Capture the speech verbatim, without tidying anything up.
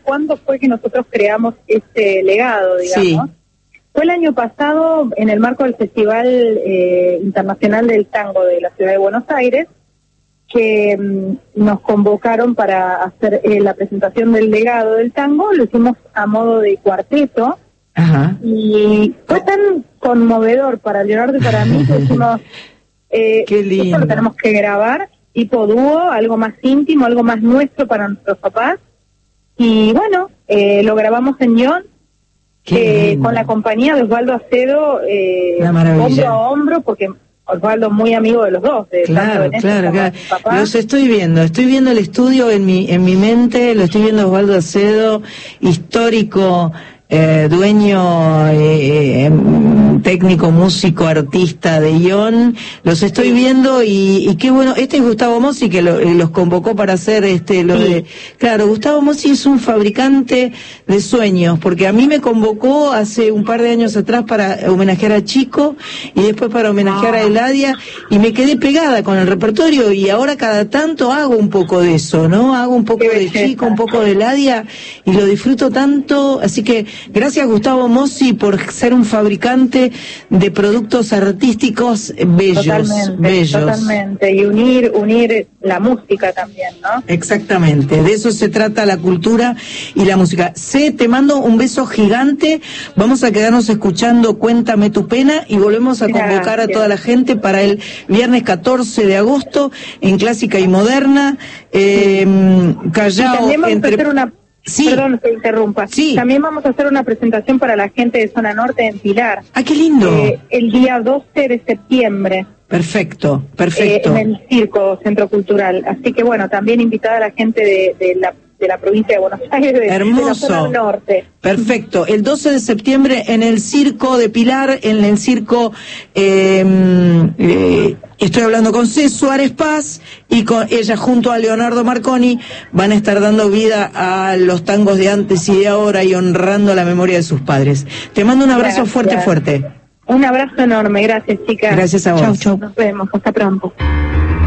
cuándo fue que nosotros creamos este legado, digamos. Sí. Fue el año pasado, en el marco del Festival eh, Internacional del Tango de la Ciudad de Buenos Aires, que mm, nos convocaron para hacer eh, la presentación del legado del tango. Lo hicimos a modo de cuarteto. Ajá. Y fue tan conmovedor para Leonardo y para mí que dijimos, eh, Qué lindo. esto lo tenemos que grabar, tipo dúo, algo más íntimo, algo más nuestro para nuestros papás. Y bueno, eh, lo grabamos en Lyon, eh, con la compañía de Osvaldo Acedo, eh, hombro a hombro, porque Osvaldo muy amigo de los dos. De claro, Vanessa, claro, claro. Los estoy viendo, estoy viendo el estudio en mi en mi mente, lo estoy viendo Osvaldo Acedo, histórico, eh, dueño, eh, eh, técnico, músico, artista de Ion, los estoy viendo y, y qué bueno. Este es Gustavo Mossi que lo, eh, los convocó para hacer este lo sí. de, claro, Gustavo Mossi es un fabricante de sueños, porque a mí me convocó hace un par de años atrás para homenajear a Chico y después para homenajear ah. a Eladia, y me quedé pegada con el repertorio, y ahora cada tanto hago un poco de eso, ¿no? Hago un poco de Chico, un poco de Eladia, y lo disfruto tanto. Así que gracias, Gustavo Mossi, por ser un fabricante de productos artísticos bellos, totalmente, bellos. Totalmente, y unir, unir la música también, ¿no? Exactamente, de eso se trata la cultura y la música. C, te mando un beso gigante, vamos a quedarnos escuchando Cuéntame tu pena y volvemos a convocar gracias. a toda la gente para el viernes catorce de agosto en Clásica y Moderna, eh, Callao. Y también vamos entre... a hacer una... Sí. Perdón que interrumpa. Sí. También vamos a hacer una presentación para la gente de Zona Norte en Pilar. ¡Ah, qué lindo! Eh, el día doce de septiembre. Perfecto, perfecto. Eh, en el Circo Centro Cultural. Así que bueno, también invitada a la gente de, de la de la provincia de Buenos Aires, de, Hermoso. de la zona norte. Perfecto. El doce de septiembre en el Circo de Pilar, en el Circo, eh, eh, estoy hablando con C. Suárez Paz, y con ella junto a Leonardo Marconi van a estar dando vida a los tangos de antes y de ahora y honrando la memoria de sus padres. Te mando un abrazo gracias. fuerte, fuerte. Un abrazo enorme. Gracias, chicas. Gracias a vos. Chau, chau. Nos vemos. Hasta pronto.